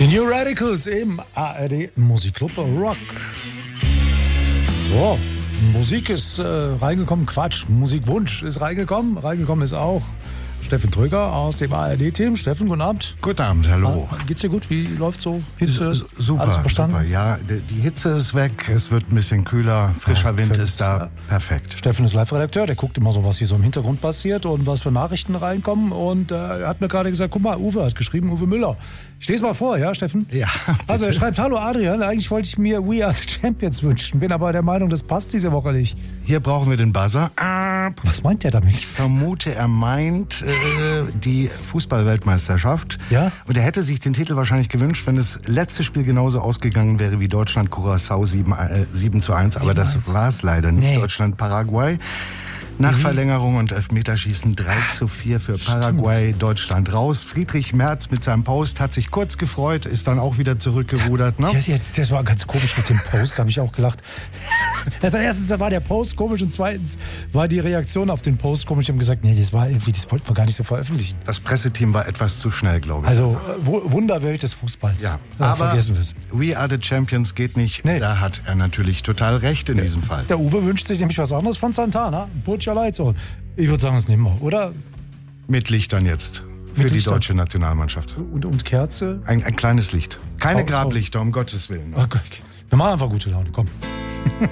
Die New Radicals im ARD Musikclub Rock. So, Musik ist reingekommen. Quatsch, Musikwunsch ist reingekommen. Reingekommen ist auch Steffen Tröger aus dem ARD-Team. Steffen, guten Abend. Guten Abend, hallo. Geht's dir gut? Wie läuft so? Hitze? Super, alles verstanden? super. Ja, die Hitze ist weg, es wird ein bisschen kühler, frischer Wind ist da, ja. Perfekt. Steffen ist Live-Redakteur, der guckt immer so, was hier so im Hintergrund passiert und was für Nachrichten reinkommen. Und er hat mir gerade gesagt, guck mal, Uwe hat geschrieben, Uwe Müller. Ich lese mal vor, ja, Steffen? Ja. Bitte. Also er schreibt, hallo Adrian, eigentlich wollte ich mir We Are the Champions wünschen, bin aber der Meinung, das passt diese Woche nicht. Hier brauchen wir den Buzzer. Was meint der damit? Ich vermute, er meint die Fußball-Weltmeisterschaft. Ja? Und er hätte sich den Titel wahrscheinlich gewünscht, wenn das letzte Spiel genauso ausgegangen wäre wie Deutschland-Curaçao 7:1. Aber das war es leider nicht. Nee. Deutschland-Paraguay. Nach Verlängerung und Elfmeterschießen 3:4 für Paraguay, Stimmt. Deutschland raus. Friedrich Merz mit seinem Post hat sich kurz gefreut, ist dann auch wieder zurückgerudert. Ne? Ja, das war ganz komisch mit dem Post, habe ich auch gelacht. Also erstens war der Post komisch und zweitens war die Reaktion auf den Post komisch. Ich habe gesagt, nee, das wollten wir gar nicht so veröffentlichen. Das Presseteam war etwas zu schnell, glaube ich. Also Wunderwelt des Fußballs. Ja, aber vergessen wir es. We Are the Champions geht nicht. Nee. Da hat er natürlich total recht in diesem Fall. Der Uwe wünscht sich nämlich was anderes von Santana. Burj Al Ain. Ich würde sagen, das nehmen wir, oder? Mit Lichtern jetzt. Für die Lichtern? deutsche Nationalmannschaft. Und Kerze? Ein kleines Licht. Keine Oh, Grablichter, um Gottes Willen. Okay. Wir machen einfach gute Laune, komm.